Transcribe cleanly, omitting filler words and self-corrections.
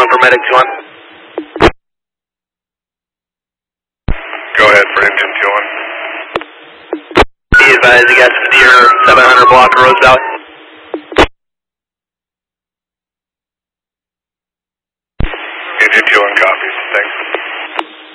2-1 for medic 2-1. Go ahead for engine 2-1. Be advised, you got some deer 700 block of road south. Engine 2-1 copies, thanks.